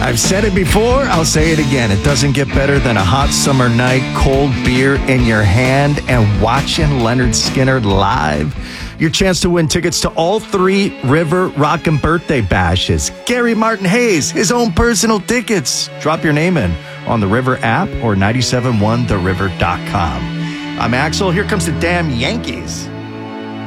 I've said it before, I'll say it again. It doesn't get better than a hot summer night, cold beer in your hand, and watching Leonard Skinner live. Your chance to win tickets to all 3 River Rockin' birthday bashes. Gary Martin Hayes, his own personal tickets. Drop your name in on the River app or 971theriver.com. I'm Axel. Here comes the damn Yankees.